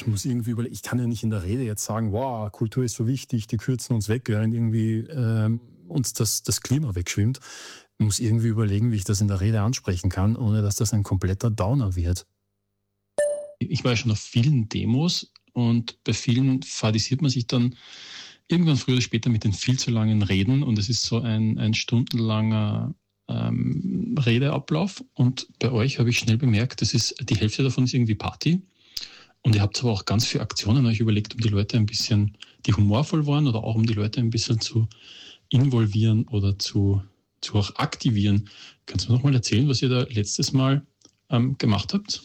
ich muss irgendwie überlegen, ich kann ja nicht in der Rede jetzt sagen, wow, Kultur ist so wichtig, die kürzen uns weg, während irgendwie uns das Klima wegschwimmt. Ich muss irgendwie überlegen, wie ich das in der Rede ansprechen kann, ohne dass das ein kompletter Downer wird. Ich war ja schon auf vielen Demos und bei vielen fadisiert man sich dann irgendwann früher oder später mit den viel zu langen Reden und es ist so ein stundenlanger Redeablauf und bei euch habe ich schnell bemerkt, die Hälfte davon ist irgendwie Party und ihr habt aber auch ganz viele Aktionen euch überlegt, um die Leute ein bisschen, die humorvoll waren oder auch um die Leute ein bisschen zu involvieren oder zu auch aktivieren. Kannst du noch mal erzählen, was ihr da letztes Mal gemacht habt?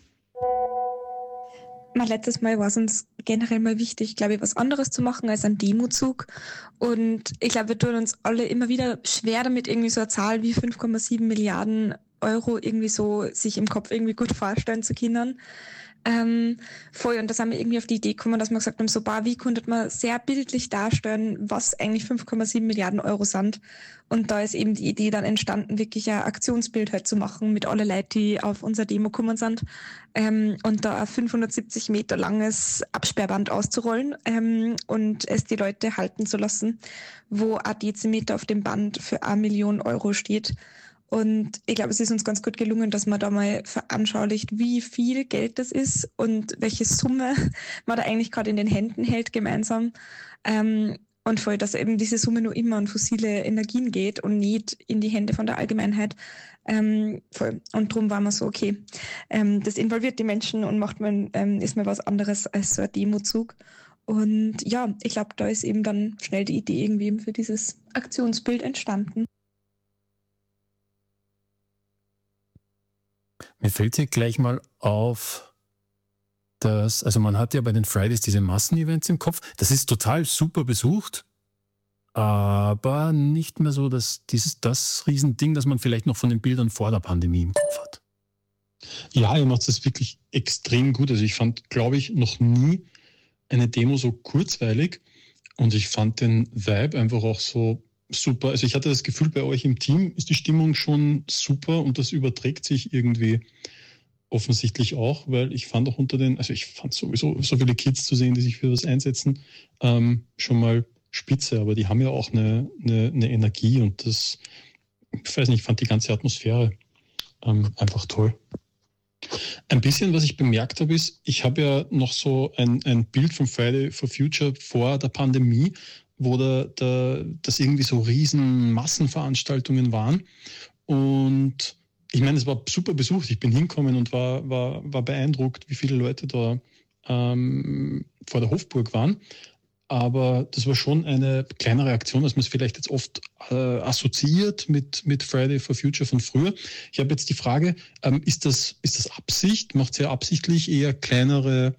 Letztes Mal war es uns generell mal wichtig, glaube ich, was anderes zu machen als ein Demozug. Und ich glaube, wir tun uns alle immer wieder schwer damit, irgendwie so eine Zahl wie 5,7 Milliarden Euro irgendwie so sich im Kopf irgendwie gut vorstellen zu können. Voll, und da sind wir irgendwie auf die Idee gekommen, dass wir gesagt haben, so, wie konnte man sehr bildlich darstellen, was eigentlich 5,7 Milliarden Euro sind. Und da ist eben die Idee dann entstanden, wirklich ein Aktionsbild halt zu machen mit allen Leuten, die auf unser Demo gekommen sind. Und da ein 570 Meter langes Absperrband auszurollen und es die Leute halten zu lassen, wo ein Dezimeter auf dem Band für 1 Million Euro steht. Und ich glaube, es ist uns ganz gut gelungen, dass man da mal veranschaulicht, wie viel Geld das ist und welche Summe man da eigentlich gerade in den Händen hält gemeinsam. Und voll, dass eben diese Summe nur immer an fossile Energien geht und nicht in die Hände von der Allgemeinheit. Voll. Und darum war man so, okay, das involviert die Menschen und ist mal was anderes als so ein Demozug. Und ja, ich glaube, da ist eben dann schnell die Idee irgendwie eben für dieses Aktionsbild entstanden. Mir fällt hier gleich mal auf, also man hat ja bei den Fridays diese Massenevents im Kopf. Das ist total super besucht, aber nicht mehr so das Riesending, das man vielleicht noch von den Bildern vor der Pandemie im Kopf hat. Ja, ihr macht das wirklich extrem gut. Also ich fand, glaube ich, noch nie eine Demo so kurzweilig und ich fand den Vibe einfach auch so super. Also ich hatte das Gefühl, bei euch im Team ist die Stimmung schon super und das überträgt sich irgendwie offensichtlich auch, weil ich fand auch ich fand sowieso so viele Kids zu sehen, die sich für was einsetzen, schon mal spitze, aber die haben ja auch eine Energie und ich weiß nicht, ich fand die ganze Atmosphäre einfach toll. Ein bisschen, was ich bemerkt habe, ist, ich habe ja noch so ein Bild von Friday for Future vor der Pandemie, wo das irgendwie so riesen Massenveranstaltungen waren. Und ich meine, es war super besucht. Ich bin hingekommen und war beeindruckt, wie viele Leute da vor der Hofburg waren. Aber das war schon eine kleinere Aktion, als man es vielleicht jetzt oft assoziiert mit Friday for Future von früher. Ich habe jetzt die Frage, ist das Absicht? Macht ihr absichtlich eher kleinere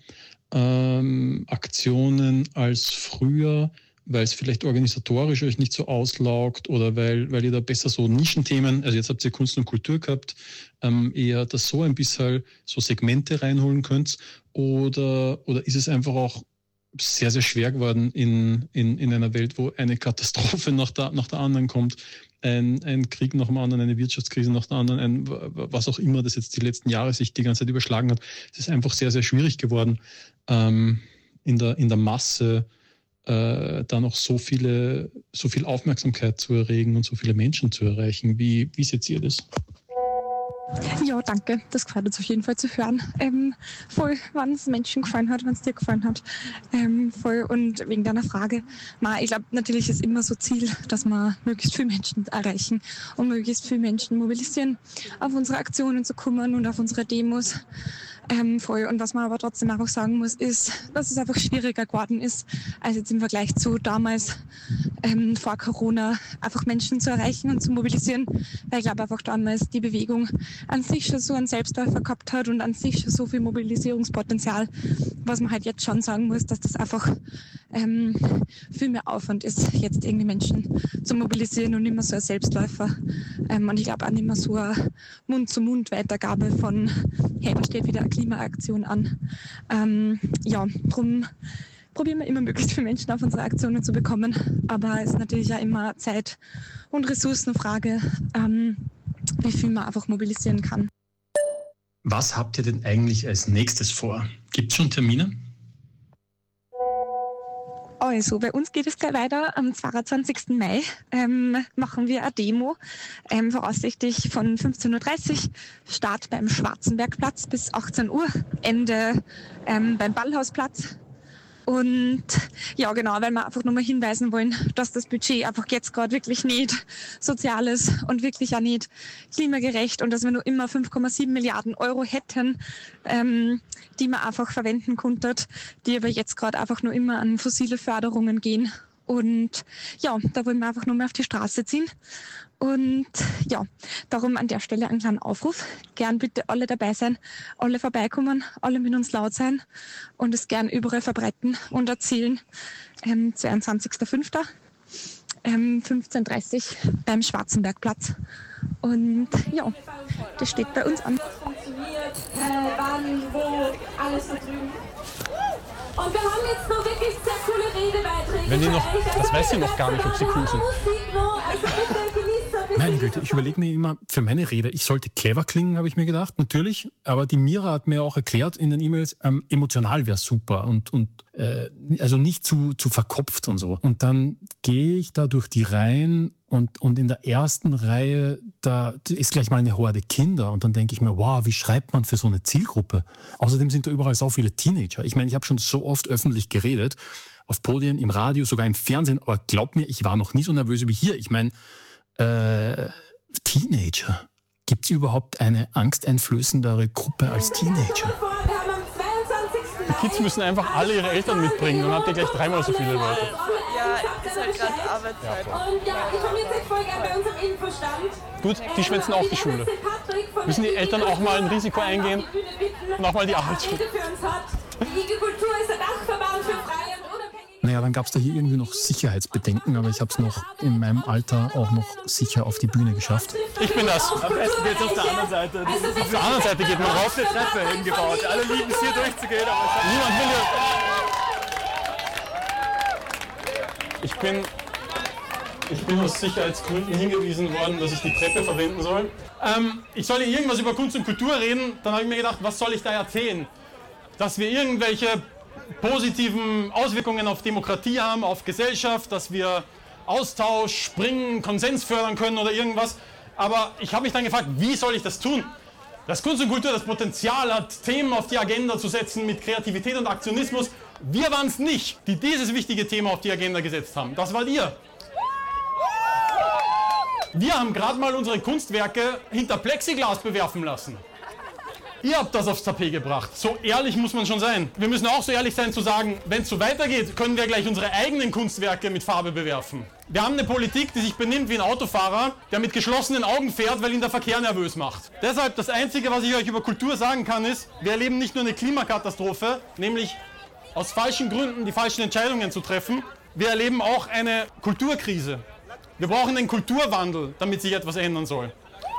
Aktionen als früher, weil es vielleicht organisatorisch euch nicht so auslaugt oder weil ihr da besser so Nischenthemen, also jetzt habt ihr Kunst und Kultur gehabt, eher das so ein bisschen so Segmente reinholen könnt oder ist es einfach auch sehr, sehr schwer geworden in einer Welt, wo eine Katastrophe nach der anderen kommt, ein Krieg nach dem anderen, eine Wirtschaftskrise nach der anderen, was auch immer das jetzt die letzten Jahre sich die ganze Zeit überschlagen hat. Es ist einfach sehr, sehr schwierig geworden, in der Masse da noch so viel Aufmerksamkeit zu erregen und so viele Menschen zu erreichen. Wie seht ihr das? Ja, danke. Das gefällt uns auf jeden Fall zu hören. Voll, wenn es Menschen gefallen hat, wenn es dir gefallen hat. Voll. Und wegen deiner Frage, ich glaube, natürlich ist immer so Ziel, dass wir möglichst viele Menschen erreichen und möglichst viele Menschen mobilisieren, auf unsere Aktionen zu kommen und auf unsere Demos. Voll. Und was man aber trotzdem auch sagen muss, ist, dass es einfach schwieriger geworden ist, als jetzt im Vergleich zu damals vor Corona einfach Menschen zu erreichen und zu mobilisieren. Weil ich glaube einfach damals die Bewegung an sich schon so einen Selbstläufer gehabt hat und an sich schon so viel Mobilisierungspotenzial, was man halt jetzt schon sagen muss, dass das einfach viel mehr Aufwand ist, jetzt irgendwie Menschen zu mobilisieren und nicht mehr so ein Selbstläufer. Und ich glaube auch nicht mehr so eine Mund-zu-Mund-Weitergabe von, hey, da steht wieder eine Klimaaktion an. Drum probieren wir immer möglichst viele Menschen auf unsere Aktionen zu bekommen. Aber es ist natürlich auch immer Zeit- und Ressourcenfrage, wie viel man einfach mobilisieren kann. Was habt ihr denn eigentlich als nächstes vor? Gibt es schon Termine? Also, bei uns geht es gleich weiter. Am 22. Mai machen wir eine Demo, voraussichtlich von 15.30 Uhr, Start beim Schwarzenbergplatz bis 18 Uhr, Ende beim Ballhausplatz. Und ja, genau, weil wir einfach nochmal hinweisen wollen, dass das Budget einfach jetzt gerade wirklich nicht sozial ist und wirklich auch nicht klimagerecht und dass wir nur immer 5,7 Milliarden Euro hätten, die man einfach verwenden konnten, die aber jetzt gerade einfach nur immer an fossile Förderungen gehen. Und ja, da wollen wir einfach nur mal auf die Straße ziehen. Und ja, darum an der Stelle einen kleinen Aufruf. Gern bitte alle dabei sein, alle vorbeikommen, alle mit uns laut sein und es gern überall verbreiten und erzählen. 22.05. 15.30 Uhr beim Schwarzenbergplatz. Und ja, das steht bei uns an. Was funktioniert, wann, wo, alles da drüben. Und wir haben jetzt noch wirklich sehr coole Redebeiträge. Wenn die noch, das weiß ich noch gar nicht, ob sie cool sind. Meine Güte, ich überlege mir immer für meine Rede, ich sollte clever klingen, habe ich mir gedacht, natürlich. Aber die Mira hat mir auch erklärt in den E-Mails, emotional wäre super und also nicht zu verkopft und so. Und dann gehe ich da durch die Reihen und in der ersten Reihe, da ist gleich mal eine Horde Kinder und dann denke ich mir, wow, wie schreibt man für so eine Zielgruppe? Außerdem sind da überall so viele Teenager. Ich meine, ich habe schon so oft öffentlich geredet, auf Podien, im Radio, sogar im Fernsehen, aber glaub mir, ich war noch nie so nervös wie hier. Ich meine, Teenager. Gibt es überhaupt eine angsteinflößendere Gruppe als Teenager? Die Kids müssen einfach alle ihre Eltern mitbringen, dann habt ihr gleich 3-mal so viele Leute. Ja, ist halt gerade Arbeitszeit. Und ja, ich komme jetzt voll gerne bei unserem Infostand. Gut, die schwänzen auch die Schule. Müssen die Eltern auch mal ein Risiko eingehen und auch mal die Arbeitsschule. Die IG-Kultur ist ein Dachverband für freie und unabhängige. Naja, dann gab es da hier irgendwie noch Sicherheitsbedenken, aber ich habe es noch in meinem Alter auch noch sicher auf die Bühne geschafft. Ich bin das. Am besten geht's auf der anderen Seite. Auf der anderen Seite geht man rauf. Auf der Treppe hingebaut. Alle lieben es hier durchzugehen, aber Niemand will hier. Ich bin aus Sicherheitsgründen hingewiesen worden, dass ich die Treppe verwenden soll. Ich soll hier irgendwas über Kunst und Kultur reden. Dann habe ich mir gedacht, was soll ich da erzählen? Dass wir irgendwelche positiven Auswirkungen auf Demokratie haben, auf Gesellschaft, dass wir Austausch, Springen, Konsens fördern können oder irgendwas. Aber ich habe mich dann gefragt, wie soll ich das tun? Dass Kunst und Kultur das Potenzial hat, Themen auf die Agenda zu setzen mit Kreativität und Aktionismus. Wir waren es nicht, die dieses wichtige Thema auf die Agenda gesetzt haben. Das wart ihr. Wir haben gerade mal unsere Kunstwerke hinter Plexiglas bewerfen lassen. Ihr habt das aufs Tapet gebracht. So ehrlich muss man schon sein. Wir müssen auch so ehrlich sein zu sagen, wenn es so weitergeht, können wir gleich unsere eigenen Kunstwerke mit Farbe bewerfen. Wir haben eine Politik, die sich benimmt wie ein Autofahrer, der mit geschlossenen Augen fährt, weil ihn der Verkehr nervös macht. Deshalb, das Einzige, was ich euch über Kultur sagen kann, ist, wir erleben nicht nur eine Klimakatastrophe, nämlich aus falschen Gründen die falschen Entscheidungen zu treffen. Wir erleben auch eine Kulturkrise. Wir brauchen einen Kulturwandel, damit sich etwas ändern soll.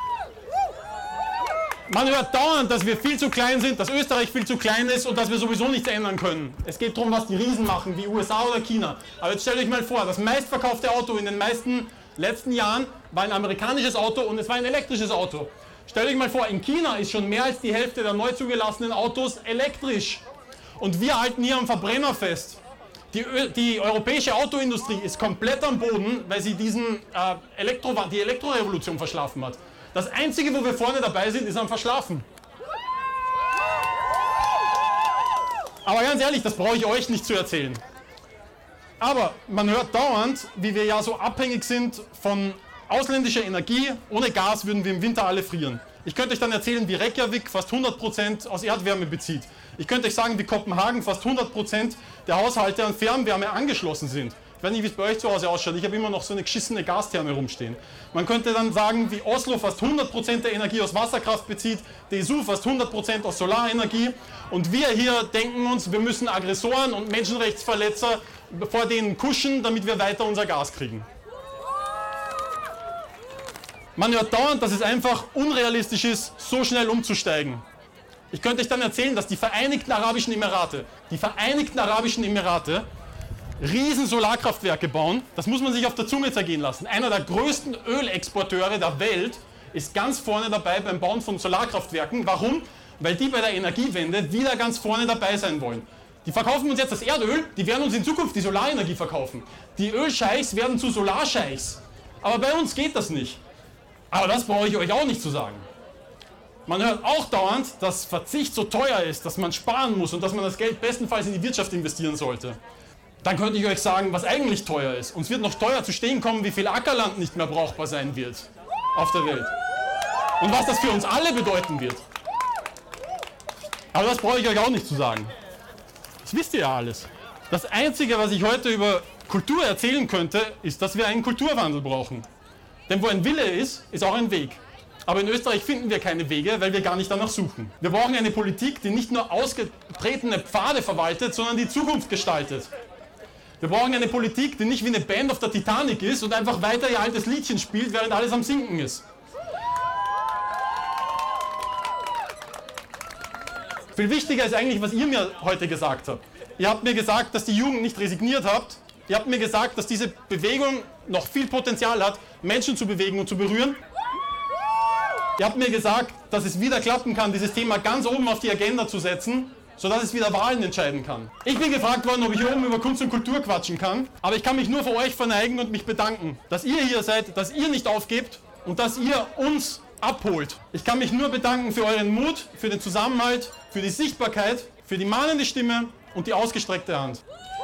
Man hört dauernd, dass wir viel zu klein sind, dass Österreich viel zu klein ist und dass wir sowieso nichts ändern können. Es geht darum, was die Riesen machen, wie USA oder China. Aber jetzt stellt euch mal vor, das meistverkaufte Auto in den meisten letzten Jahren war ein amerikanisches Auto und es war ein elektrisches Auto. Stellt euch mal vor, in China ist schon mehr als die Hälfte der neu zugelassenen Autos elektrisch. Und wir halten hier am Verbrenner fest. Die europäische Autoindustrie ist komplett am Boden, weil sie die Elektrorevolution verschlafen hat. Das Einzige, wo wir vorne dabei sind, ist am Verschlafen. Aber ganz ehrlich, das brauche ich euch nicht zu erzählen. Aber man hört dauernd, wie wir ja so abhängig sind von ausländischer Energie. Ohne Gas würden wir im Winter alle frieren. Ich könnte euch dann erzählen, wie Reykjavik fast 100% aus Erdwärme bezieht. Ich könnte euch sagen, wie Kopenhagen fast 100% der Haushalte an Fernwärme angeschlossen sind. Ich weiß nicht, wie es bei euch zu Hause ausschaut. Ich habe immer noch so eine geschissene Gastherme rumstehen. Man könnte dann sagen, wie Oslo fast 100% der Energie aus Wasserkraft bezieht, Dessau fast 100% aus Solarenergie. Und wir hier denken uns, wir müssen Aggressoren und Menschenrechtsverletzer vor denen kuschen, damit wir weiter unser Gas kriegen. Man hört dauernd, dass es einfach unrealistisch ist, so schnell umzusteigen. Ich könnte euch dann erzählen, dass die Vereinigten Arabischen Emirate riesen Solarkraftwerke bauen. Das muss man sich auf der Zunge zergehen lassen. Einer der größten Ölexporteure der Welt ist ganz vorne dabei beim Bauen von Solarkraftwerken. Warum? Weil die bei der Energiewende wieder ganz vorne dabei sein wollen. Die verkaufen uns jetzt das Erdöl, die werden uns in Zukunft die Solarenergie verkaufen. Die Ölscheichs werden zu Solarscheichs. Aber bei uns geht das nicht. Aber das brauche ich euch auch nicht zu sagen. Man hört auch dauernd, dass Verzicht so teuer ist, dass man sparen muss und dass man das Geld bestenfalls in die Wirtschaft investieren sollte. Dann könnte ich euch sagen, was eigentlich teuer ist. Uns wird noch teuer zu stehen kommen, wie viel Ackerland nicht mehr brauchbar sein wird auf der Welt. Und was das für uns alle bedeuten wird. Aber das brauche ich euch auch nicht zu sagen. Das wisst ihr ja alles. Das Einzige, was ich heute über Kultur erzählen könnte, ist, dass wir einen Kulturwandel brauchen. Denn wo ein Wille ist, ist auch ein Weg. Aber in Österreich finden wir keine Wege, weil wir gar nicht danach suchen. Wir brauchen eine Politik, die nicht nur ausgetretene Pfade verwaltet, sondern die Zukunft gestaltet. Wir brauchen eine Politik, die nicht wie eine Band auf der Titanic ist und einfach weiter ihr altes Liedchen spielt, während alles am Sinken ist. Viel wichtiger ist eigentlich, was ihr mir heute gesagt habt. Ihr habt mir gesagt, dass die Jugend nicht resigniert habt. Ihr habt mir gesagt, dass diese Bewegung noch viel Potenzial hat, Menschen zu bewegen und zu berühren. Ihr habt mir gesagt, dass es wieder klappen kann, dieses Thema ganz oben auf die Agenda zu setzen, sodass es wieder Wahlen entscheiden kann. Ich bin gefragt worden, ob ich hier oben über Kunst und Kultur quatschen kann, aber ich kann mich nur vor euch verneigen und mich bedanken, dass ihr hier seid, dass ihr nicht aufgebt und dass ihr uns abholt. Ich kann mich nur bedanken für euren Mut, für den Zusammenhalt, für die Sichtbarkeit, für die mahnende Stimme und die ausgestreckte Hand.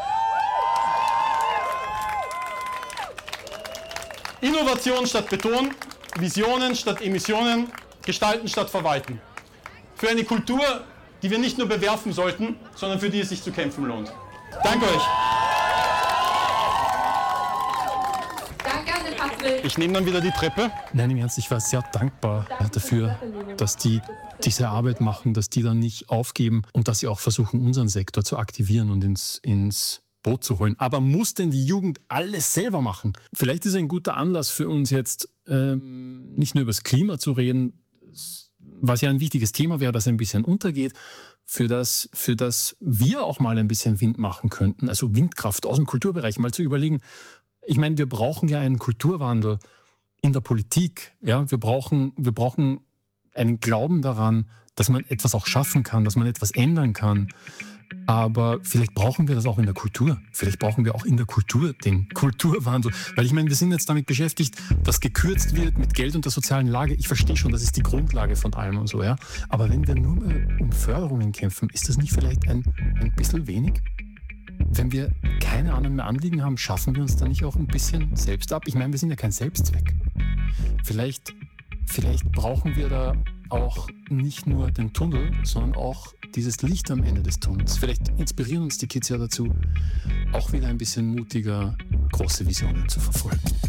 Innovation statt Beton, Visionen statt Emissionen, Gestalten statt Verwalten. Für eine Kultur, die wir nicht nur bewerfen sollten, sondern für die es sich zu kämpfen lohnt. Danke euch. Danke an den Patrick. Ich nehme dann wieder die Treppe. Nein, im Ernst, ich war sehr dankbar dafür, dass die diese Arbeit machen, dass die dann nicht aufgeben und dass sie auch versuchen, unseren Sektor zu aktivieren und ins Boot zu holen. Aber muss denn die Jugend alles selber machen? Vielleicht ist ein guter Anlass für uns jetzt, nicht nur über das Klima zu reden, was ja ein wichtiges Thema wäre, das ein bisschen untergeht, für das wir auch mal ein bisschen Wind machen könnten, also Windkraft aus dem Kulturbereich, mal zu überlegen. Ich meine, wir brauchen ja einen Kulturwandel in der Politik. Ja? Wir brauchen einen Glauben daran, dass man etwas auch schaffen kann, dass man etwas ändern kann. Aber vielleicht brauchen wir das auch in der Kultur. Vielleicht brauchen wir auch in der Kultur den Kulturwandel. Weil ich meine, wir sind jetzt damit beschäftigt, dass gekürzt wird mit Geld und der sozialen Lage. Ich verstehe schon, das ist die Grundlage von allem und so, ja. Aber wenn wir nur mehr um Förderungen kämpfen, ist das nicht vielleicht ein bisschen wenig? Wenn wir keine anderen mehr Anliegen haben, schaffen wir uns da nicht auch ein bisschen selbst ab? Ich meine, wir sind ja kein Selbstzweck. Vielleicht brauchen wir da auch nicht nur den Tunnel, sondern auch dieses Licht am Ende des Tunnels. Vielleicht inspirieren uns die Kids ja dazu, auch wieder ein bisschen mutiger große Visionen zu verfolgen.